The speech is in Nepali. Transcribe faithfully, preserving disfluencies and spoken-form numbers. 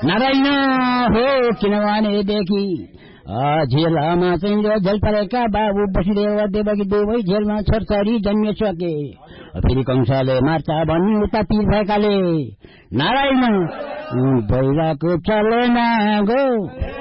नारायण हो किनभनेदेखि जेलमा चाहिँ जेल परेका बाबु वसुदेव देवकी दुवै जेलमा छोरछोरी जन्मिसके फेरि कंसले मार्छ भन्ने उता पीर भएकाले नारायण भइरहेको चलेन गो